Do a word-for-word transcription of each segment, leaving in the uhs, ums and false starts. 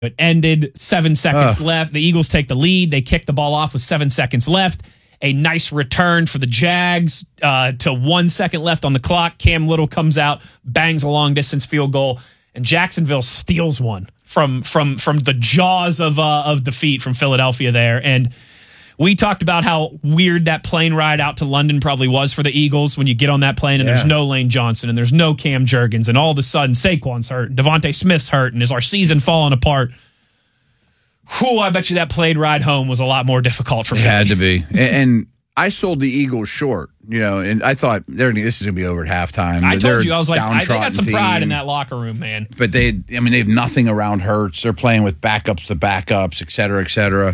It ended, seven seconds Ugh. left. The Eagles take the lead. They kick the ball off with seven seconds left. A nice return for the Jags uh, to one second left on the clock. Cam Little comes out, bangs a long-distance field goal, and Jacksonville steals one from from from the jaws of uh, of defeat from Philadelphia there. And we talked about how weird that plane ride out to London probably was for the Eagles when you get on that plane and Yeah. there's no Lane Johnson and there's no Cam Jurgens and all of a sudden Saquon's hurt and Devontae Smith's hurt and is our season falling apart? Whew, I bet you that plane ride home was a lot more difficult for It Philly. had to be. And, and I sold the Eagles short, you know, and I thought they're, this is going to be over at halftime. I They're told you, I was like, I, they got downtrodden some pride team. in that locker room, man. But they, I mean, they have nothing around Hurts. They're playing with backups to backups, et cetera, et cetera.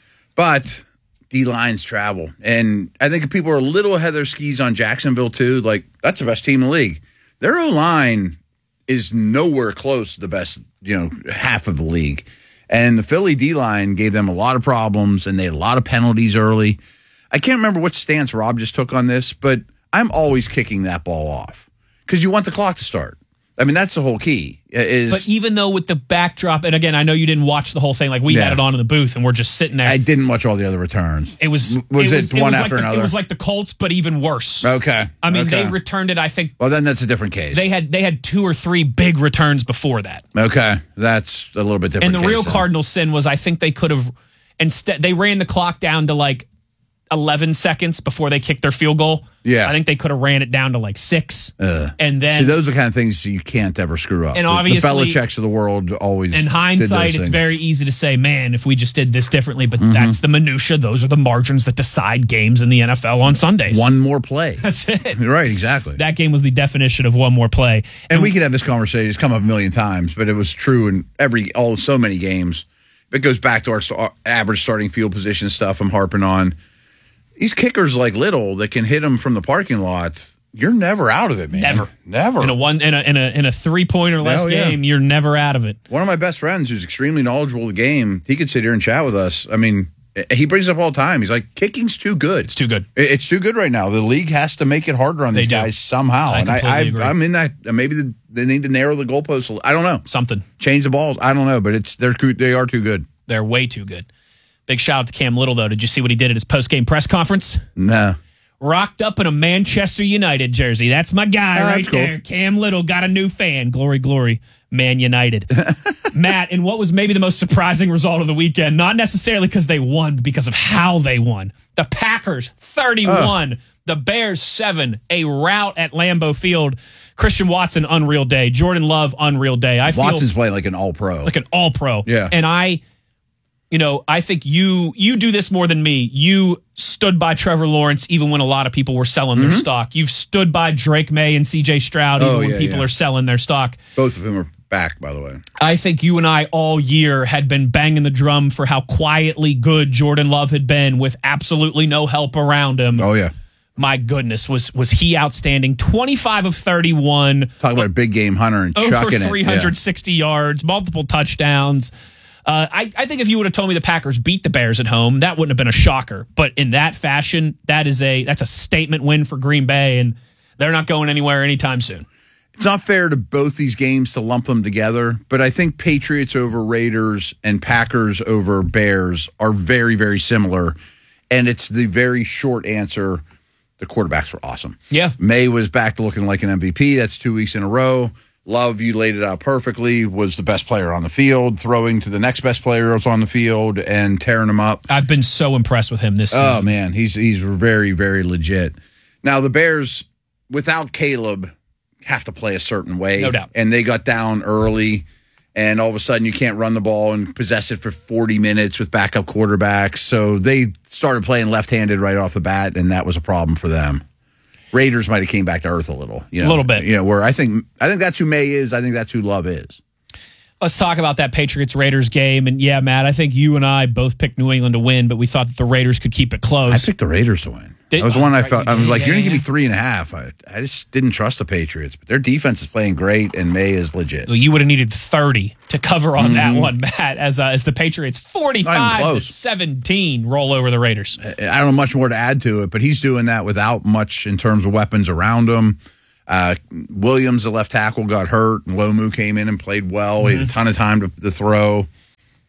But D-lines travel. And I think if people are a little ahead of their skis on Jacksonville, too, like, that's the best team in the league. Their O-line is nowhere close to the best, you know, half of the league. And the Philly D-line gave them a lot of problems, and they had a lot of penalties early. I can't remember what stance Rob just took on this, but I'm always kicking that ball off because you want the clock to start. I mean, that's the whole key. Is But even though with the backdrop, and again, I know you didn't watch the whole thing. Like we Yeah. had it on in the booth, and we're just sitting there. I didn't watch all the other returns. It was Was it was, one was after like the, another? It was like the Colts, but even worse. Okay. I mean, Okay. they returned it. I think Well, then that's a different case. they had they had two or three big returns before that. okay. That's a little bit different. And the case real then. Cardinal sin was I think they could have instead they ran the clock down to like eleven seconds before they kicked their field goal. Yeah. I think they could have ran it down to like six. Uh, and then See, those are the kind of things you can't ever screw up. And The- obviously- the Belichick's of the world always. in did hindsight, those it's things. very easy to say, man, if we just did this differently, but Mm-hmm. that's the minutia. Those are the margins that decide games in the N F L on Sundays. one more play. That's it. Right, exactly. That game was the definition of one more play. And we could have this conversation. It's come up a million times, but it was true in every all so many games. It goes back to our, our average starting field position stuff I'm harping on. These kickers like Little that can hit them from the parking lot, you're never out of it, man. Never. Never. In a one in a in a in a three point or less Hell yeah. game, you're never out of it. One of my best friends who's extremely knowledgeable of the game, he could sit here and chat with us. I mean, he brings it up all the time. He's like, kicking's too good. It's too good. It- It's too good right now. The league has to make it harder on They these do. guys somehow. I and I, completely I, agree. I'm in that. Maybe the, they need to narrow the goalposts. a li- I don't know. Something. Change the balls. I don't know, but it's they're coo- they are too good. They're way too good. Big shout out to Cam Little, though. Did you see what he did at his post game press conference? No. Rocked up in a Manchester United jersey. That's my guy Oh, right that's cool. there. Cam Little got a new fan. Glory, glory, Man United. Matt, and what was maybe the most surprising result of the weekend, not necessarily because they won, but because of how they won. The Packers, thirty-one. The Bears, seven. A rout at Lambeau Field. Christian Watson, unreal day. Jordan Love, unreal day. I feel Watson's playing like an all-pro. like an all-pro. Yeah. And I, you know, I think you you do this more than me. You stood by Trevor Lawrence even when a lot of people were selling their stock. You've stood by Drake May and C J Stroud even Mm-hmm. Oh, when yeah, people yeah. are selling their stock. Both of them are back, by the way. I think you and I all year had been banging the drum for how quietly good Jordan Love had been with absolutely no help around him. Oh, yeah. My goodness, was was he outstanding? twenty-five of thirty-one. Talk about a big game hunter and Over chucking it. three hundred sixty yards, multiple touchdowns. Uh, I, I think if you would have told me the Packers beat the Bears at home, that wouldn't have been a shocker. But in that fashion, that is a that's a statement win for Green Bay, and they're not going anywhere anytime soon. It's not fair to both these games to lump them together, but I think Patriots over Raiders and Packers over Bears are very, very similar. And it's the very short answer. The quarterbacks were awesome. Yeah. May was back to looking like an M V P. That's two weeks in a row. Love, you laid it out perfectly, was the best player on the field, throwing to the next best player that's on the field and tearing them up. I've been so impressed with him this season. Oh, man, he's he's very, very legit. Now, the Bears, without Caleb, have to play a certain way. No doubt. And they got down early, and all of a sudden you can't run the ball and possess it for forty minutes with backup quarterbacks. So they started playing left-handed right off the bat, and that was a problem for them. Raiders might have came back to earth a little. You know, A little bit. You know, where I think I think that's who May is. I think that's who Love is. Let's talk about that Patriots-Raiders game. And yeah, Matt, I think you and I both picked New England to win, but we thought that the Raiders could keep it close. I picked the Raiders to win. Did- that was the one I right, felt. you I was did, like, yeah, you're going to give yeah. me three and a half. I, I just didn't trust the Patriots. But their defense is playing great, and May is legit. Well, you would have needed thirty to cover on that one, Matt, as uh, as the Patriots forty-five to close. seventeen roll over the Raiders. I don't know much more to add to it, but he's doing that without much in terms of weapons around him. Uh, Williams, the left tackle, got hurt, and Lomu came in and played well. He had a ton of time to, to throw.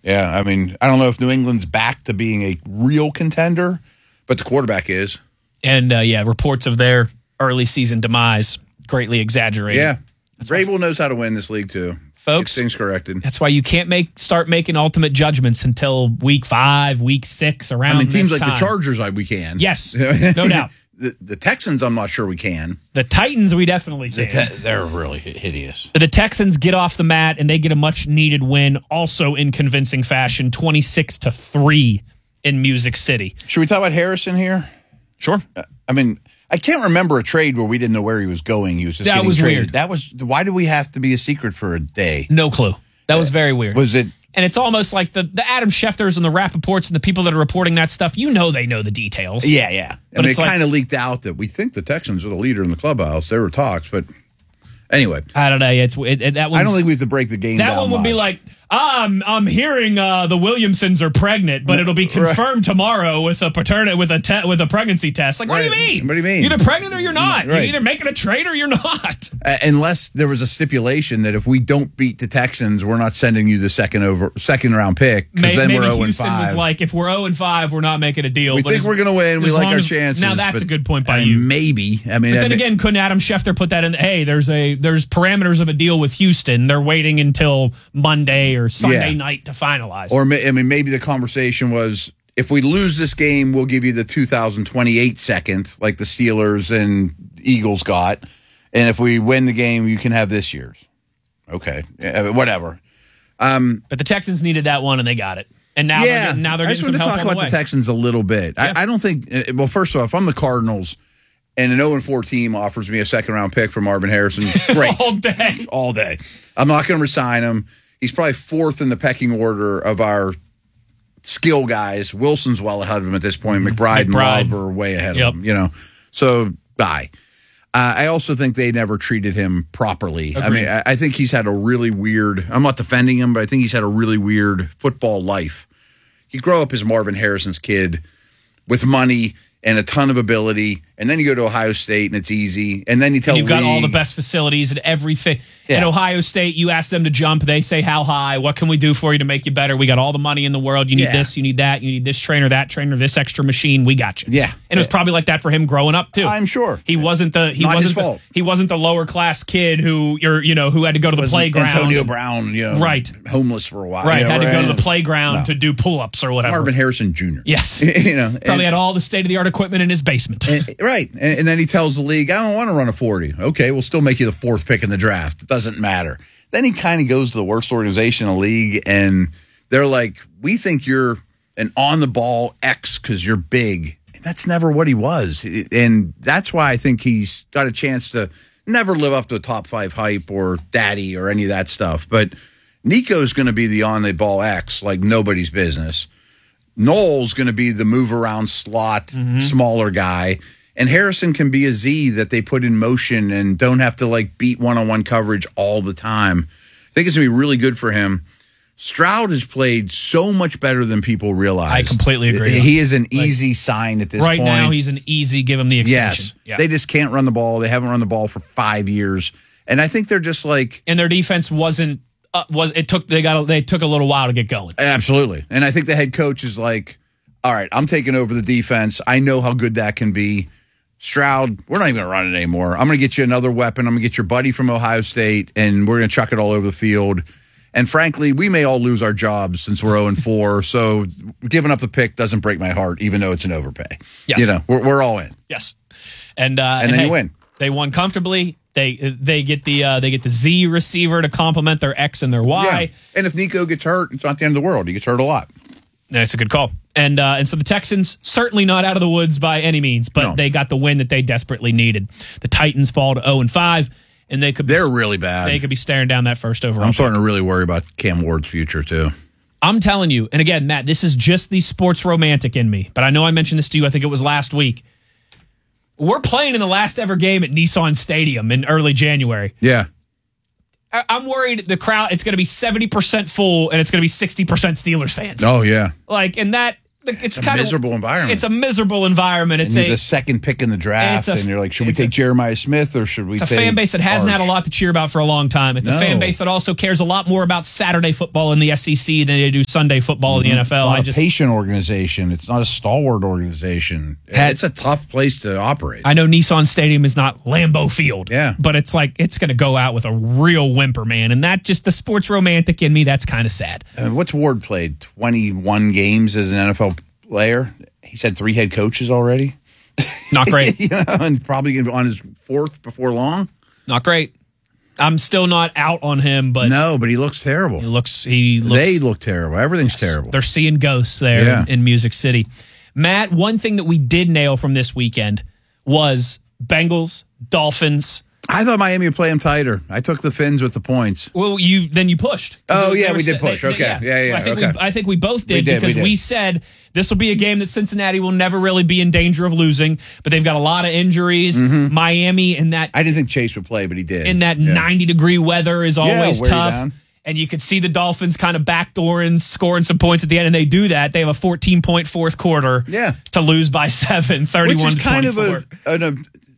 Yeah, I mean, I don't know if New England's back to being a real contender, but the quarterback is. And, uh, yeah, reports of their early season demise greatly exaggerated. Yeah. Vrabel knows how to win this league, too. Folks, Get things corrected. That's why you can't make start making ultimate judgments until week five, week six, around I mean, teams this like time. the Chargers, we can. Yes, no doubt. The, the Texans, I'm not sure we can. The Titans, we definitely can. The te- they're really hideous. The Texans get off the mat and they get a much needed win, also in convincing fashion, twenty-six to three in Music City. Should we talk about Harrison here? Sure. Uh, I mean, I can't remember a trade where we didn't know where he was going. He was just that getting was traded. weird. That was why did we have to be a secret for a day? No clue. That was very weird. Was it? And it's almost like the, the Adam Schefters and the Rappaports and the people that are reporting that stuff, you know they know the details. Yeah, yeah. But I mean, it's it like- kind of leaked out that we think the Texans are the leader in the clubhouse. There were talks, but anyway. I don't know. It's it, it, that I don't think we have to break the game That down one would be much. like, I'm I'm hearing uh, the Williamsons are pregnant, but it'll be confirmed tomorrow with a paternity with a te- with a pregnancy test. Like, what do Right. you mean? What do you mean? You're either pregnant or you're not. You're Right. either making a trade or you're not. Uh, unless there was a stipulation that if we don't beat the Texans, we're not sending you the second over second round pick because May- then Maybe we're zero and Houston was five. like, if we're zero and five, we're not making a deal. We But think as- we're going to win. We as like long our as- chances. Now that's but- a good point by I you. mean, maybe. I mean, But I then mean- again, couldn't Adam Schefter put that in? Hey, there's a there's parameters of a deal with Houston. They're waiting until Monday or Sunday Yeah. night to finalize. Or, ma- I mean, maybe the conversation was, if we lose this game, we'll give you the two thousand twenty-eight second, like the Steelers and Eagles got. And if we win the game, you can have this year's. Okay. Uh, whatever. but the Texans needed that one, and they got it. And now they're getting, now they're I getting just some want to help talk on the about way. the Texans a little bit. Yeah. I, I don't think, uh, well, first of all, if I'm the Cardinals and an oh and four team offers me a second round pick for Marvin Harrison, great. All day. All day. I'm not going to resign him. He's probably fourth in the pecking order of our skill guys. Wilson's well ahead of him at this point. McBride, and McBride. Love are way ahead Yep. of him, you know. So, bye. Uh, I also think they never treated him properly. I Agreed. mean, I, I think he's had a really weird, I'm not defending him, but I think he's had a really weird football life. You grow up as Marvin Harrison's kid with money and a ton of ability, and then you go to Ohio State and it's easy, and then you tell You've got all the league- best facilities and everything. Yeah. At Ohio State, you ask them to jump. They say, how high? What can we do for you to make you better? We got all the money in the world. You need Yeah. this, you need that, you need this trainer, that trainer, this extra machine. We got you. Yeah. And it was probably like that for him growing up too. I'm sure. He wasn't the he Not his wasn't the, fault. he wasn't the lower class kid who you're you know who had to go to the Wasn't playground. Antonio and- Brown, you know, Right. homeless for a while. Right, you know, had to go right? to the playground No. to do pull ups or whatever. Marvin Harrison Junior Yes. you know, Probably and- had all the state of the art equipment in his basement. and- right. And, and then he tells the league, I don't want to run a forty. Okay, we'll still make you the fourth pick in the draft. It doesn't matter. Then he kind of goes to the worst organization in the league, and they're like, we think you're an on the ball X because you're big. And that's never what he was. And that's why I think he's got a chance to never live up to a top five hype or daddy or any of that stuff. But Nico's going to be the on the ball X like nobody's business. Noel's going to be the move around slot, smaller guy. And Harrison can be a Z that they put in motion and don't have to like beat one-on-one coverage all the time. I think it's going to be really good for him. Stroud has played so much better than people realize. I completely agree. He is an easy sign at this Right point. now, he's an easy, give him the extension. Yes. Yeah. They just can't run the ball. They haven't run the ball for five years. And I think they're just like, and their defense wasn't uh, was it took they got a, they took a little while to get going. absolutely. And I think the head coach is like, all right, I'm taking over the defense. I know how good that can be. Stroud, we're not even going to run it anymore. I'm going to get you another weapon. I'm going to get your buddy from Ohio State, and we're going to chuck it all over the field. And frankly, we may all lose our jobs since we're oh and four, so giving up the pick doesn't break my heart, even though it's an overpay. Yes. You know, we're, we're all in. Yes, and uh, And then hey, you win. They won comfortably. They they get the uh, they get the Z receiver to complement their X and their Y. Yeah. And if Nico gets hurt, it's not the end of the world. He gets hurt a lot. That's a good call. And uh, and so the Texans, certainly not out of the woods by any means, but No. they got the win that they desperately needed. The Titans fall to oh and five, and they could be, They're really bad. they could be staring down that first overall. I'm pick. starting to really worry about Cam Ward's future, too. I'm telling you, and again, Matt, this is just the sports romantic in me, but I know I mentioned this to you, I think it was last week. We're playing in the last ever game at Nissan Stadium in early January. Yeah. I- I'm worried the crowd, it's going to be seventy percent full and it's going to be sixty percent Steelers fans. Oh, yeah. Like, and that, it's, It's a kind miserable of, environment. It's a miserable environment. It's and you're a the second pick in the draft, a- and you're like, should we it's a- take Jeremiah Smith or should we It's a take fan base that hasn't had a Arch? lot to cheer about for a long time. It's a No. fan base that also cares a lot more about Saturday football in the S E C than they do Sunday football in the N F L. It's not I a just patient organization. It's not a stalwart organization. Had- it's a tough place to operate. I know Nissan Stadium is not Lambeau Field. Yeah. But it's like it's going to go out with a real whimper, man. And that just the sports romantic in me, that's kind of sad. Uh, what's Ward played? twenty-one games as an N F L player. He's had three head coaches already. Not great. you know, and probably gonna be on his fourth before long. Not great. I'm still not out on him, but No, but he looks terrible. he looks he looks they look terrible. Everything's terrible. They're seeing ghosts there Yeah. in, in Music City. Matt, one thing that we did nail from this weekend was Bengals, Dolphins. I thought Miami would play him tighter. I took the Fins with the points. Well, you then you pushed. Oh, They yeah, were we did sa- push. Okay. Yeah, yeah, I think okay. we I think we both did, We did, we because did. we said this will be a game that Cincinnati will never really be in danger of losing, but they've got a lot of injuries. Miami in that I didn't think Chase would play, but he did. in that Yeah. ninety degree weather is always wear you tough. down. And you could see the Dolphins kind of backdooring, scoring some points at the end, and they do that. They have a fourteen point fourth quarter Yeah. to lose by seven, thirty-one Which is to kind twenty-four. of a, an,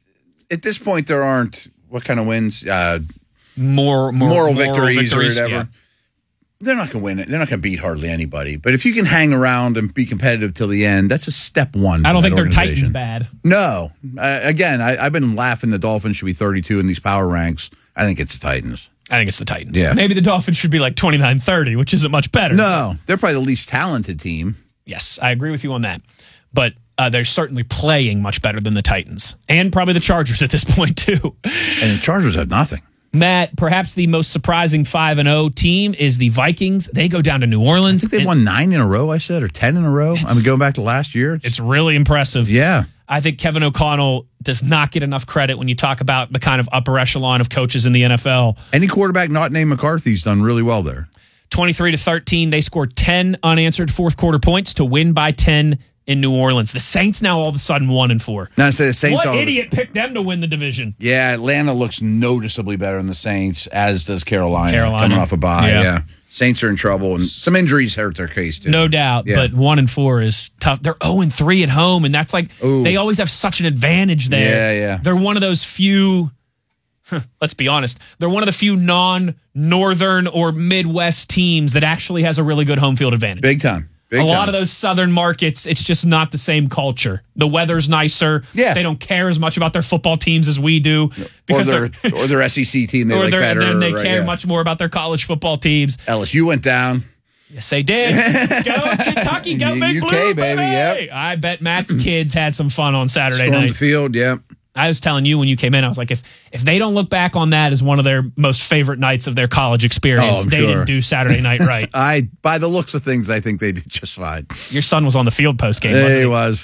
a. At this point, there aren't what kind of wins, uh, more, more moral, victories, victories, or whatever. yeah. They're not going to win it. They're not going to beat hardly anybody. But if you can hang around and be competitive till the end, that's a step one. I don't for think that their Titans organization. bad. No. Uh, again, I, I've been laughing the Dolphins should be thirty-two in these power ranks. I think it's the Titans. I think it's the Titans. Yeah. Maybe the Dolphins should be like twenty-nine thirty, which isn't much better. No, they're probably the least talented team. Yes, I agree with you on that. But uh, they're certainly playing much better than the Titans and probably the Chargers at this point, too. And the Chargers have nothing. Matt, perhaps the most surprising five and oh team is the Vikings. They go down to New Orleans. I think they and won nine in a row, I said, or ten in a row. I mean, going back to last year. It's, It's really impressive. yeah. I think Kevin O'Connell does not get enough credit when you talk about the kind of upper echelon of coaches in the N F L. Any quarterback not named McCarthy's done really well there. twenty-three to thirteen, they scored ten unanswered fourth quarter points to win by ten in New Orleans. The Saints now all of a sudden one and four. Now, I say the Saints What all- idiot picked them to win the division? Yeah, Atlanta looks noticeably better than the Saints, as does Carolina. Carolina. Coming off a bye. Yeah. Yeah. Saints are in trouble, and some injuries hurt their case, too. No doubt, Yeah. but one and four is tough. They're zero and three at home, and that's like Ooh. they always have such an advantage there. Yeah, yeah. They're one of those few. huh, Let's be honest. They're one of the few non-northern or Midwest teams that actually has a really good home field advantage. Big time. Big a time. lot of those southern markets, it's just not the same culture. The weather's nicer. Yeah. They don't care as much about their football teams as we do Or because their, they're or their S E C team they or like they're, better. and then they right, care yeah. much more about their college football teams. L S U went down. Yes, they did. Go Kentucky, go Big U K, Blue, baby, baby. yep. I bet Matt's kids had some fun on Saturday Stormed the night. field, yeah. I was telling you when you came in, I was like, if if they don't look back on that as one of their most favorite nights of their college experience, Oh, I'm they sure. didn't do Saturday night right. I, by the looks of things, I think they did just fine. Your son was on the field post game, wasn't He he? was.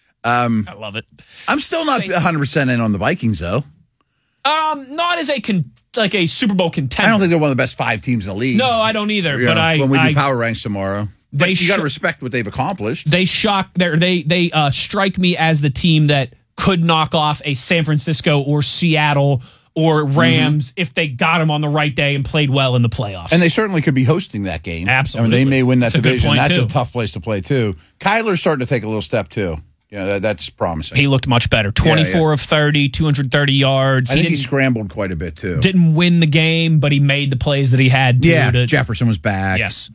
Um, I love it. I'm still not Saints- one hundred percent in on the Vikings, though. Um, not as a con- like a Super Bowl contender. I don't think they're one of the best five teams in the league. No, I don't either. You But know, I, when we I do power ranks tomorrow. They But you got to sh- respect what they've accomplished. they shock. They they they uh, strike me as the team that could knock off a San Francisco or Seattle or Rams if they got them on the right day and played well in the playoffs. And they certainly could be hosting that game. Absolutely. I mean, they may win that That's a good division. point, That's too. a tough place to play, too. Kyler's starting to take a little step, too. You know, that, that's promising. he looked much better. twenty-four yeah. of thirty, two hundred thirty yards. I he think he didn't, scrambled quite a bit, too. didn't win the game, but he made the plays that he had to. yeah, to Jefferson was back. Yes.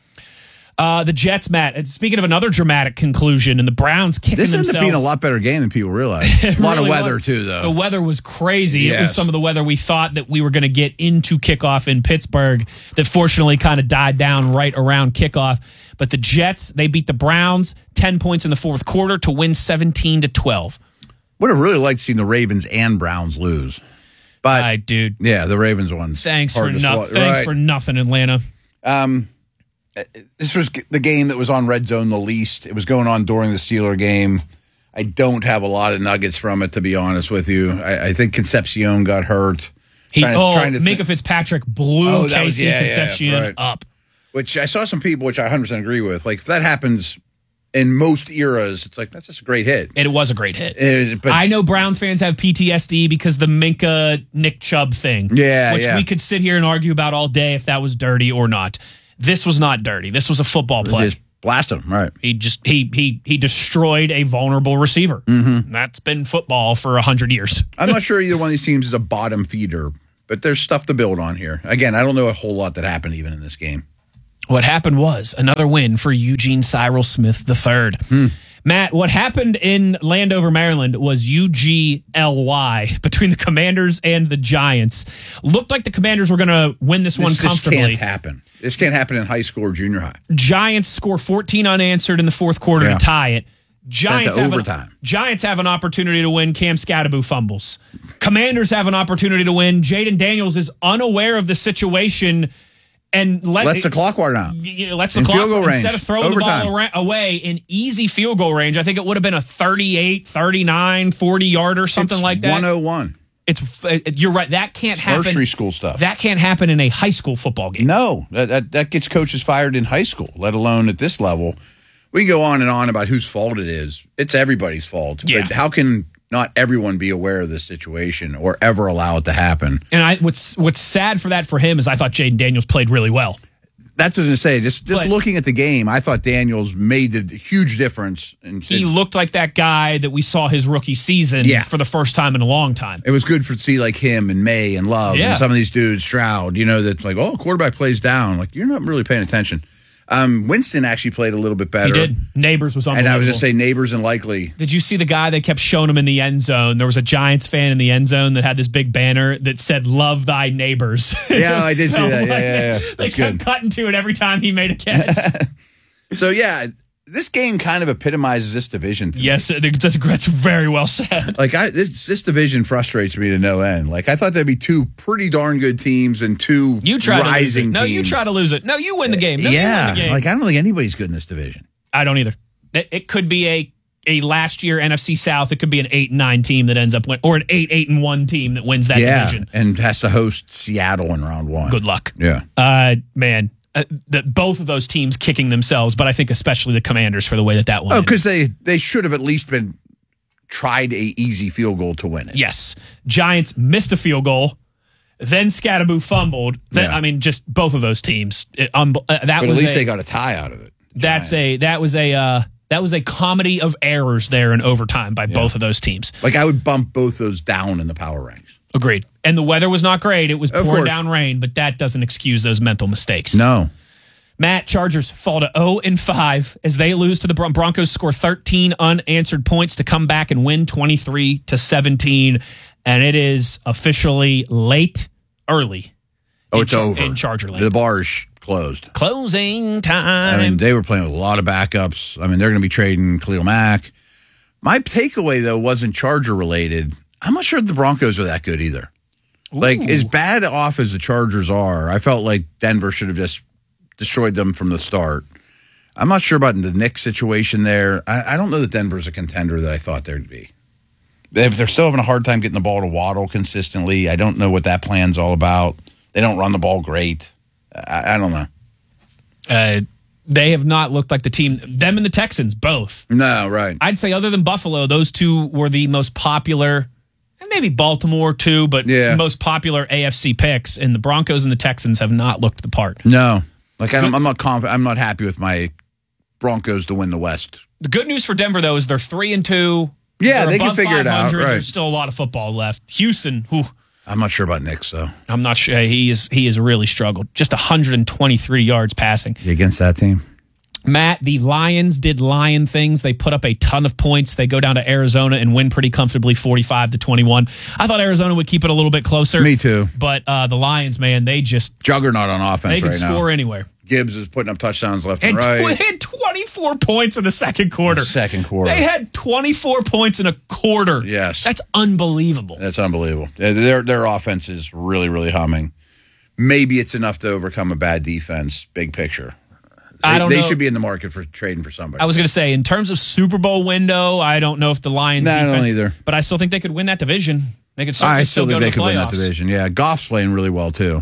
Uh, the Jets, Matt. and Speaking of another dramatic conclusion, and the Browns kicking This ended themselves. up being a lot better game than people realize. A lot really of weather, was. too, though. The weather was crazy. It was Yes. some of the weather we thought that we were going to get into kickoff in Pittsburgh that fortunately kind of died down right around kickoff. But the Jets, they beat the Browns ten points in the fourth quarter to win seventeen to twelve. Would have really liked seeing the Ravens and Browns lose. But, Hi, dude. yeah, the Ravens won. Thanks for Hard to nothing. swallow. Thanks Right. for nothing, Atlanta. Um, this was the game that was on Red Zone the least. It was going on during the Steeler game. I don't have a lot of nuggets from it, to be honest with you. I, I think Concepcion got hurt. He, Trying to- oh, trying to Minka think- Fitzpatrick blew Oh, that was- Casey yeah, yeah, Concepcion right. up. Which I saw some people, which I one hundred percent agree with. Like, if that happens in most eras, it's like, that's just a great hit. It was a great hit. Uh, but I know Browns fans have P T S D because the Minka Nick Chubb thing. Yeah, Which yeah. we could sit here and argue about all day if that was dirty or not. This was not dirty. This was a football play. Just Blast him, right. He just he he he destroyed a vulnerable receiver. Mm-hmm. That's been football for a hundred years. I'm not sure either one of these teams is a bottom feeder, but there's stuff to build on here. Again, I don't know a whole lot that happened even in this game. What happened was another win for Eugene Cyril Smith the third. Hmm. Matt, what happened in Landover, Maryland was U G L Y between the Commanders and the Giants. Looked like the Commanders were going to win this, this one comfortably. This can't happen. This can't happen in high school or junior high. Giants score fourteen unanswered in the fourth quarter yeah. to tie it. Giants have, an, Giants have an opportunity to win. Cam Scadaboo fumbles. Commanders have an opportunity to win. Jaden Daniels is unaware of the situation and let, lets the clock run out. Lets the clock run instead of throwing Overtime. the ball away in easy field goal range. I think it would have been a thirty-eight, thirty-nine, forty yarder, something it's like that. one oh one. It's you're right. That can't it's happen. Nursery school stuff. That can't happen in a high school football game. No, that, that that gets coaches fired in high school, let alone at this level. We can go on and on about whose fault it is. It's everybody's fault. Yeah. But how can not everyone be aware of this situation or ever allow it to happen? And I, what's what's sad for that for him is I thought Jaden Daniels played really well. That's what I was going to say. Just just but, looking at the game, I thought Daniels made a huge difference. And he looked like that guy that we saw his rookie season yeah. for the first time in a long time. It was good for to see like him and May and Love yeah. and some of these dudes, Stroud, you know, that's like, oh, quarterback plays down. Like, you're not really paying attention. Um, Winston actually played a little bit better. He did. Neighbors was unbelievable. And I was going to say Neighbors and Likely. Did you see the guy they kept showing him in the end zone? There was a Giants fan in the end zone that had this big banner that said, "Love thy neighbors." Yeah, I did so see that. Like, yeah, yeah, yeah. They That's kept good. cutting to it every time he made a catch. So, yeah, this game kind of epitomizes this division. Yes, that's, that's very well said. Like, I, this this division frustrates me to no end. Like, I thought there'd be two pretty darn good teams and two you try rising to lose it. No, teams. you try to lose it. No, you win the game. No, yeah, you win the game. Like, I don't think anybody's good in this division. I don't either. It, it could be a a last year N F C South. It could be an eight and nine team that ends up win, or an eight eight and one team that wins that yeah, division and has to host Seattle in round one. Good luck. Yeah, uh, man. Uh, the, both of those teams kicking themselves, but I think especially the Commanders for the way that that one. Oh, because they they should have at least been tried a easy field goal to win it. Yes, Giants missed a field goal, then Scadaboo fumbled. Then, yeah. I mean, just both of those teams. It, um, uh, that but was at least a, they got a tie out of it. That's Giants. a that was a uh, that was a comedy of errors there in overtime by yeah. both of those teams. Like I would bump both those down in the power ranks. Agreed. And the weather was not great. It was of pouring course. down rain, but that doesn't excuse those mental mistakes. No. Matt, Chargers fall to oh and five as they lose to the Bron- Broncos, score thirteen unanswered points to come back and win twenty-three to seventeen. And it is officially late, early. Oh, it's Char- over. In Charger Land. The bar is closed. Closing time. I mean, they were playing with a lot of backups. I mean, they're going to be trading Khalil Mack. My takeaway, though, wasn't Charger related. I'm not sure the Broncos are that good either. Ooh. Like, as bad off as the Chargers are, I felt like Denver should have just destroyed them from the start. I'm not sure about the Knicks situation there. I, I don't know that Denver's a contender that I thought there'd be. If they're still having a hard time getting the ball to Waddle consistently, I don't know what that plan's all about. They don't run the ball great. I, I don't know. Uh, they have not looked like the team. Them and the Texans, both. No, right. I'd say other than Buffalo, those two were the most popular, and maybe Baltimore too, but yeah. most popular A F C picks. And the Broncos and the Texans have not looked the part. No. Like, I'm, I'm not confident. I'm not happy with my Broncos to win the West. The good news for Denver, though, is they're three and two. Yeah, they're they can figure it out. Right. There's still a lot of football left. Houston, whew, I'm not sure about Knicks, though. I'm not sure. He is he has really struggled. Just one hundred twenty-three yards passing. You against that team? Matt, the Lions did lion things. They put up a ton of points. They go down to Arizona and win pretty comfortably, forty-five to twenty-one. I thought Arizona would keep it a little bit closer. Me too. But uh, the Lions, man, they just juggernaut on offense they can right now. score anywhere. Gibbs is putting up touchdowns left and, and right. Tw- had twenty-four points in the second quarter. The second quarter. They had twenty-four points in a quarter. Yes. That's unbelievable. That's unbelievable. Their their offense is really, really humming. Maybe it's enough to overcome a bad defense, big picture. They, I don't they know. should be in the market for trading for somebody. I was going to say, in terms of Super Bowl window, I don't know if the Lions No, defense, I don't either. But I still think they could win that division. They could certainly I still still think go they to the could win that playoffs. division. Yeah, Goff's playing really well, too.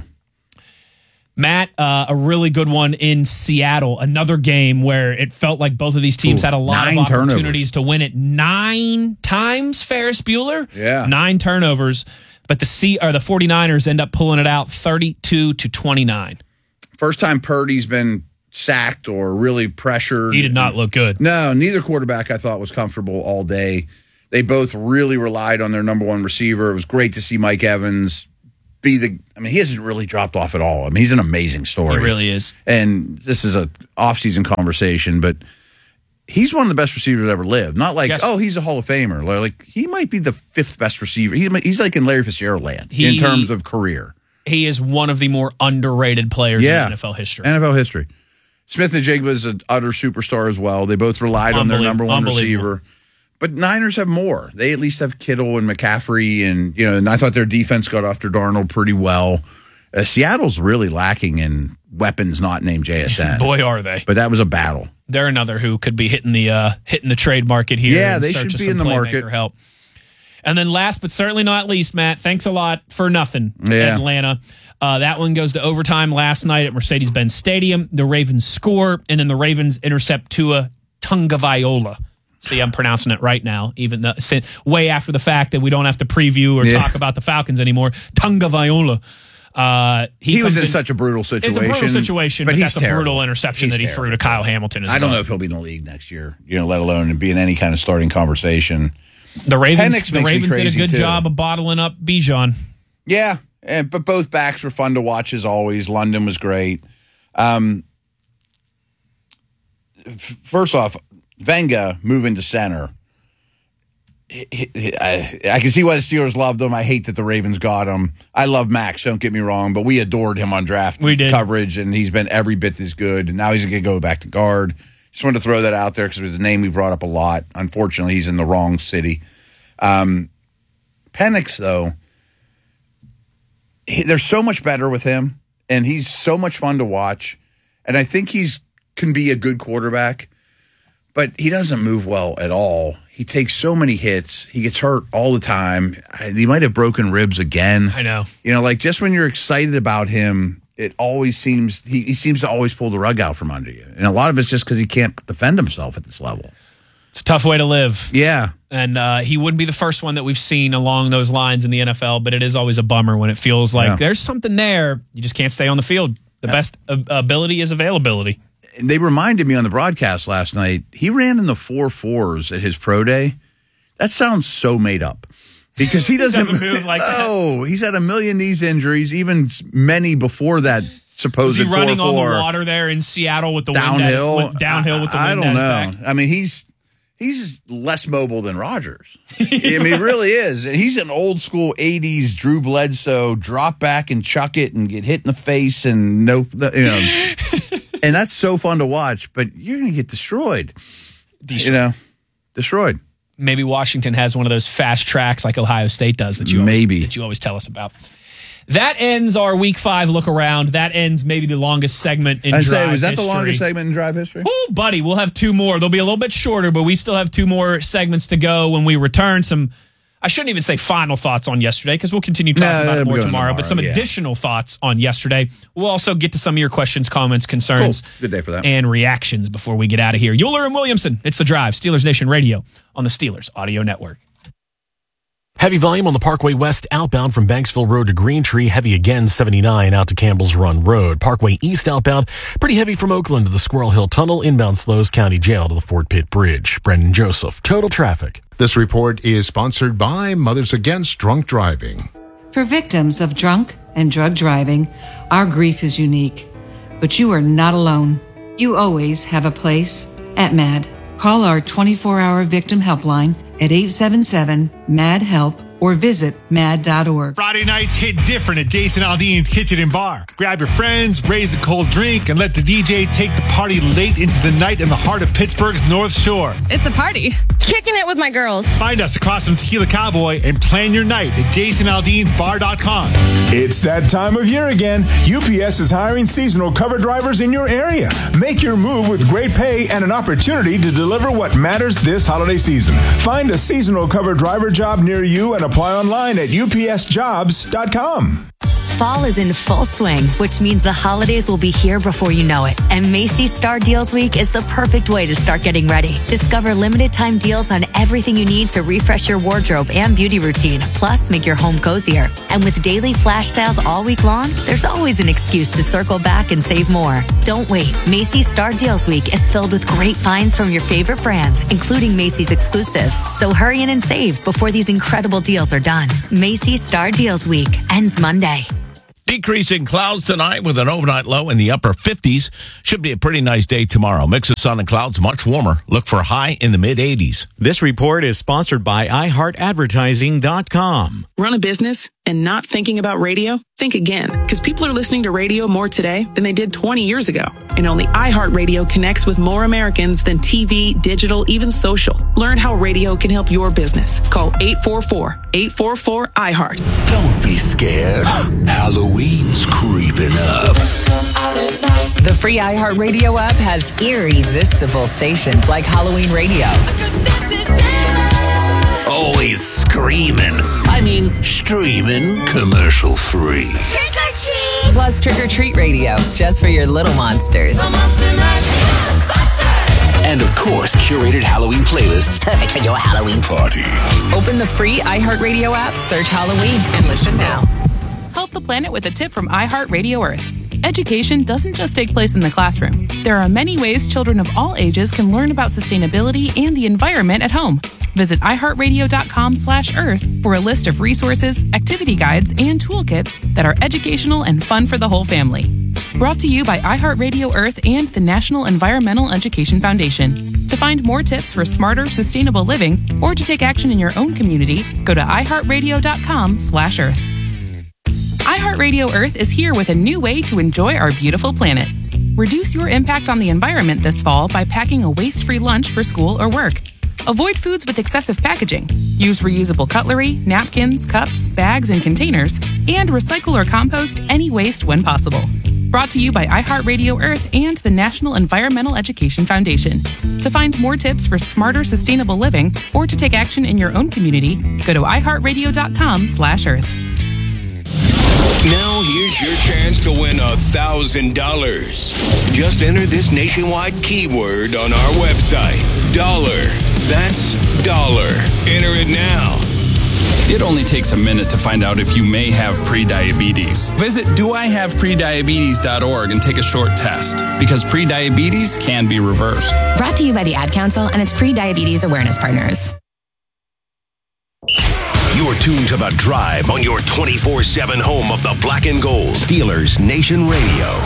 Matt, uh, a really good one in Seattle. Another game where it felt like both of these teams Ooh, had a lot nine of opportunities turnovers. to win it. Nine times, Ferris Bueller. Yeah. Nine turnovers. But the C or the 49ers end up pulling it out thirty-two to twenty-nine. First time Purdy's been sacked or really pressured. He did not look good. No, neither quarterback I thought was comfortable all day. They both really relied on their number one receiver. It was great to see Mike Evans be the – I mean, he hasn't really dropped off at all. I mean, he's an amazing story. He really is. And this is a off-season conversation, but he's one of the best receivers that ever lived. Not like, yes. oh, he's a Hall of Famer. Like, he might be the fifth best receiver. He, he's like in Larry Fitzgerald land he, in terms of career. He is one of the more underrated players yeah. in N F L history. N F L history. Smith-Njigba is an utter superstar as well. They both relied on their number one receiver. But Niners have more. They at least have Kittle and McCaffrey, and you know. And I thought their defense got after Darnold pretty well. Uh, Seattle's really lacking in weapons not named J S N. Boy, are they! But that was a battle. They're another who could be hitting the uh, hitting the trade market here. Yeah, in they search should of be some in the market. Help. And then last but certainly not least, Matt, thanks a lot for nothing, yeah. Atlanta. Uh, that one goes to overtime last night at Mercedes-Benz Stadium. The Ravens score, and then the Ravens intercept Tua Tagovailoa. See, I'm pronouncing it right now, even though, way after the fact that we don't have to preview or yeah. talk about the Falcons anymore. Tagovailoa. Uh, he he was in, in such a brutal situation. It's a brutal situation, but, but that's a terrible. brutal interception he's that he terrible. threw to Kyle Hamilton as I don't well. know if he'll be in the league next year, you know, let alone be in any kind of starting conversation. The Ravens, Penix the Ravens did a good too. job of bottling up Bijan. Yeah, and, but both backs were fun to watch as always. London was great. Um, f- first off, Venga moving to center. I, I can see why the Steelers loved him. I hate that the Ravens got him. I love Max, don't get me wrong, but we adored him on draft we did. coverage, and he's been every bit as good. And now he's going to go back to guard. Just wanted to throw that out there because it was a name we brought up a lot. Unfortunately, he's in the wrong city. Um, Penix, though, he, they're so much better with him, and he's so much fun to watch. And I think he's can be a good quarterback, but he doesn't move well at all. He takes so many hits. He gets hurt all the time. He might have broken ribs again. I know. You know, like just when you're excited about him, it always seems he, he seems to always pull the rug out from under you. And a lot of it's just because he can't defend himself at this level. It's a tough way to live. Yeah. And uh, he wouldn't be the first one that we've seen along those lines in the N F L, but it is always a bummer when it feels like yeah. there's something there. You just can't stay on the field. The yeah. best uh, ability is availability. They reminded me on the broadcast last night, he ran in the four fours at his pro day. That sounds so made up because he doesn't, he doesn't move like that. Oh, he's had a million knees injuries, even many before that supposed four four. Was he running four four. On the water there in Seattle with the downhill? Wind as, with, downhill with the I, wind I don't as know. back? I mean, he's he's less mobile than Rodgers. I mean, he really is. And he's an old school eighties Drew Bledsoe, drop back and chuck it and get hit in the face and no, you know. And that's so fun to watch, but you're going to get destroyed. destroyed. You know, destroyed. Maybe Washington has one of those fast tracks like Ohio State does that you always, maybe that you always tell us about. That ends our week five look around. That ends maybe the longest segment in I drive say, was that history. the longest segment in drive history? Oh, buddy, we'll have two more. They'll be a little bit shorter, but we still have two more segments to go when we return. Some, I shouldn't even say final thoughts on yesterday because we'll continue talking no, about it more tomorrow, tomorrow, but some yeah. additional thoughts on yesterday. We'll also get to some of your questions, comments, concerns, cool. Good day for that. and reactions before we get out of here. Euler and Williamson, it's The Drive, Steelers Nation Radio on the Steelers Audio Network. Heavy volume on the Parkway West outbound from Banksville Road to Green Tree. Heavy again, seventy-nine out to Campbell's Run Road. Parkway East outbound, pretty heavy from Oakland to the Squirrel Hill Tunnel. Inbound slows County Jail to the Fort Pitt Bridge. Brendan Joseph, Total Traffic. This report is sponsored by Mothers Against Drunk Driving. For victims of drunk and drug driving, our grief is unique. But you are not alone. You always have a place at MAD. Call our twenty-four hour victim helpline at eight seven seven, M A D, HELP or visit mad dot org. Friday nights hit different at Jason Aldean's Kitchen and Bar. Grab your friends, raise a cold drink, and let the D J take the party late into the night in the heart of Pittsburgh's North Shore. It's a party. Kicking it with my girls. Find us across from Tequila Cowboy and plan your night at jason aldeans bar dot com. It's that time of year again. U P S is hiring seasonal cover drivers in your area. Make your move with great pay and an opportunity to deliver what matters this holiday season. Find a seasonal cover driver job near you and apply online at U P S jobs dot com. Fall is in full swing, which means the holidays will be here before you know it. And Macy's Star Deals Week is the perfect way to start getting ready. Discover limited time deals on everything you need to refresh your wardrobe and beauty routine, plus make your home cozier. And with daily flash sales all week long, there's always an excuse to circle back and save more. Don't wait. Macy's Star Deals Week is filled with great finds from your favorite brands, including Macy's exclusives. So hurry in and save before these incredible deals are done. Macy's Star Deals Week ends Monday. Decreasing clouds tonight with an overnight low in the upper fifties. Should be a pretty nice day tomorrow. Mix of sun and clouds, much warmer. Look for a high in the mid eighties. This report is sponsored by i heart advertising dot com. Run a business and not thinking about radio? Think again, because people are listening to radio more today than they did twenty years ago. And only iHeartRadio connects with more Americans than T V, digital, even social. Learn how radio can help your business. Call eight four four, eight four four, I heart. Don't be scared. Halloween's creeping up. The free iHeartRadio app has irresistible stations like Halloween Radio. Always screaming. I mean, streaming commercial free. Trick or treat! Plus Trick or Treat Radio, just for your little monsters. The Monster and of course, curated Halloween playlists perfect for your Halloween party. Open the free iHeartRadio app, search Halloween, and listen now. Help the planet with a tip from iHeartRadio Earth. Education doesn't just take place in the classroom. There are many ways children of all ages can learn about sustainability and the environment at home. Visit iHeartRadio.com slash Earth for a list of resources, activity guides, and toolkits that are educational and fun for the whole family. Brought to you by iHeartRadio Earth and the National Environmental Education Foundation. To find more tips for smarter, sustainable living, or to take action in your own community, go to iHeartRadio.com slash Earth. iHeartRadio Earth is here with a new way to enjoy our beautiful planet. Reduce your impact on the environment this fall by packing a waste-free lunch for school or work. Avoid foods with excessive packaging. Use reusable cutlery, napkins, cups, bags, and containers, and recycle or compost any waste when possible. Brought to you by iHeartRadio Earth and the National Environmental Education Foundation. To find more tips for smarter, sustainable living, or to take action in your own community, go to iHeartRadio.com slash Earth. Now here's your chance to win a thousand dollars. Just enter this nationwide keyword on our website. Dollar. That's dollar. Enter it now. It only takes a minute to find out if you may have prediabetes. Visit do I have prediabetes dot org and take a short test, because prediabetes can be reversed. Brought to you by the Ad Council and its Prediabetes Awareness Partners. You're tuned to The Drive on your twenty-four seven home of the Black and Gold. Steelers Nation Radio.